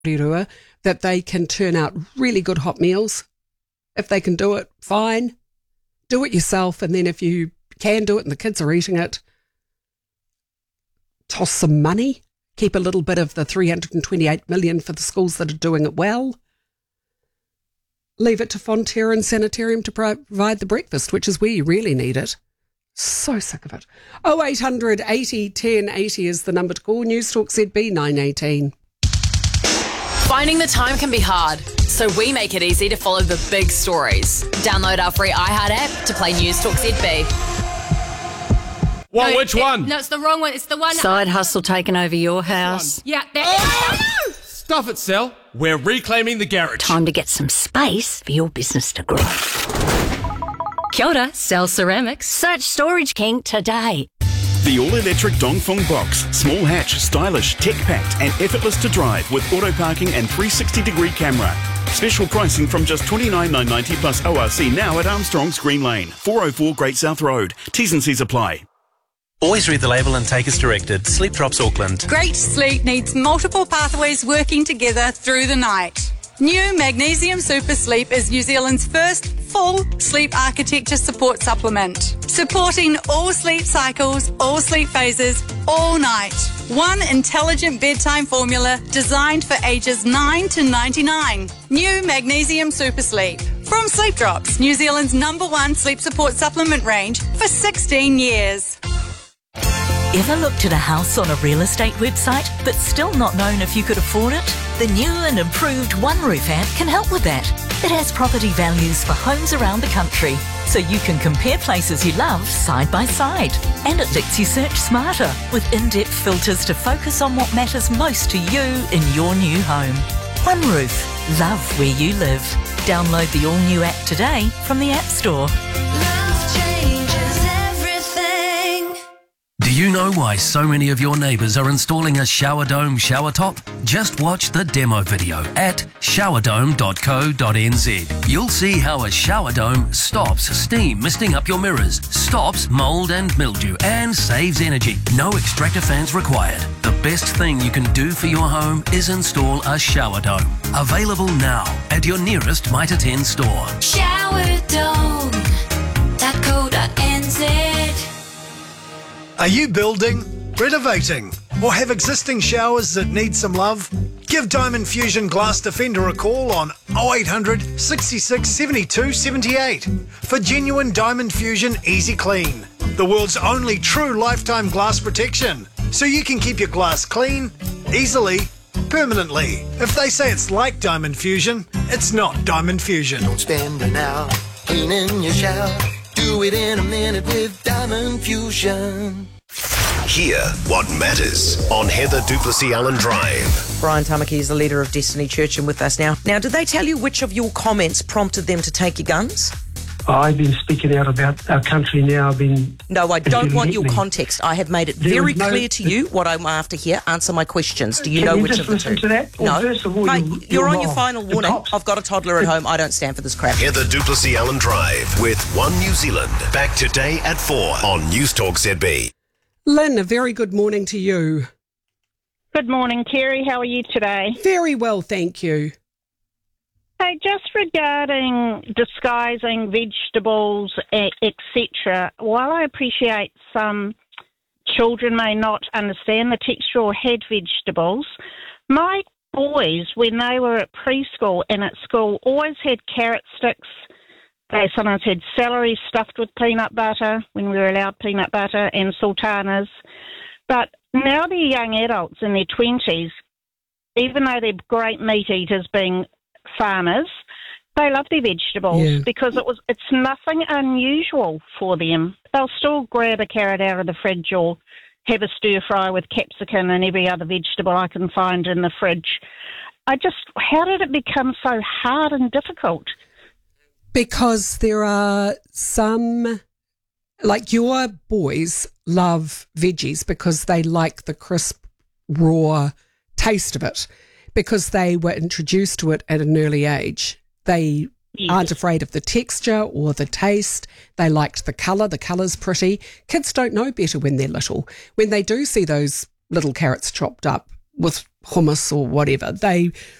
Rirua, that they can turn out really good hot meals. If they can do it, fine. Do it yourself, and then if you can do it and the kids are eating it, toss some money. Keep a little bit of the $328 million for the schools that are doing it well. Leave it to Fonterra and Sanitarium to provide the breakfast, which is where you really need it. So sick of it. 0800 80 10 80 is the number to call. News Talk ZB 918. Finding the time can be hard, so we make it easy to follow the big stories. Download our free iHeart app to play News Talk ZB. Well, which one? No, it's the wrong one. It's the one. Side hustle taking over your house. Yeah, that. Stuff it, Sal. We're reclaiming the garage. Time to get some space for your business to grow. Kia ora, Cell Ceramics. Search Storage King today. The all-electric Dongfeng Box. Small hatch, stylish, tech-packed and effortless to drive with auto parking and 360-degree camera. Special pricing from just $29,990 plus ORC now at Armstrong's Green Lane, 404 Great South Road. T's and C's apply. Always read the label and take as directed. Sleep Drops Auckland. Great sleep needs multiple pathways working together through the night. New Magnesium Super Sleep is New Zealand's first full sleep architecture support supplement, supporting all sleep cycles, all sleep phases, all night. One intelligent bedtime formula designed for ages 9 to 99. New Magnesium Super Sleep. From Sleep Drops, New Zealand's #1 sleep support supplement range for 16 years. Ever looked at a house on a real estate website but still not known if you could afford it? The new and improved OneRoof app can help with that. It has property values for homes around the country, so you can compare places you love side by side. And it lets you search smarter with in-depth filters to focus on what matters most to you in your new home. OneRoof. Love where you live. Download the all-new app today from the App Store. Do you know why so many of your neighbours are installing a shower dome shower top? Just watch the demo video at showerdome.co.nz. You'll see how a shower dome stops steam misting up your mirrors, stops mould and mildew, and saves energy. No extractor fans required. The best thing you can do for your home is install a shower dome. Available now at your nearest Mitre 10 store. Showerdome.co.nz. Are you building, renovating, or have existing showers that need some love? Give Diamond Fusion Glass Defender a call on 0800 66 72 78 for genuine Diamond Fusion Easy Clean, the world's only true lifetime glass protection, so you can keep your glass clean, easily, permanently. If they say it's like Diamond Fusion, it's not Diamond Fusion. Don't spend an hour cleaning your shower. Do it in a minute with Diamond Fusion. Hear what matters on Heather Duplessis Allen Drive. Brian Tamaki is the leader of Destiny Church and with us now. Now, did they tell you which of your comments prompted them to take your guns? I've been speaking out about our country now. No, I don't want your context. I have made it very clear to you what I'm after here. Answer my questions. Do you know which of the two? To that? No. First of all, mate, you're on your final warning. I've got a toddler at home. I don't stand for this crap. Heather Duplessis Allen Drive with One New Zealand. Back today at 4 on News Talk ZB. Lynn, a very good morning to you. Good morning, Kerry. How are you today? Very well, thank you. Hey, just regarding disguising vegetables, etc., while I appreciate some children may not understand the texture or had vegetables, my boys, when they were at preschool and at school, always had carrot sticks. They sometimes had celery stuffed with peanut butter when we were allowed peanut butter and sultanas. But now they're young adults in their 20s, even though they're great meat eaters being farmers, they love their vegetables because it's nothing unusual for them. They'll still grab a carrot out of the fridge or have a stir fry with capsicum and every other vegetable I can find in the fridge. How did it become so hard and difficult? Because there are some, like your boys love veggies because they like the crisp, raw taste of it, because they were introduced to it at an early age. They aren't afraid of the texture or the taste. They liked the colour. The colour's pretty. Kids don't know better when they're little. When they do see those little carrots chopped up with hummus or whatever, they